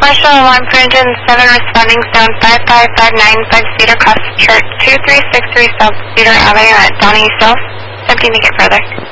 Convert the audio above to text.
Marshall, alarm for engine 7 responding zone 5559 Cedar Cross Church 2363 South Cedar Avenue at Donnie South. Attempting to get further.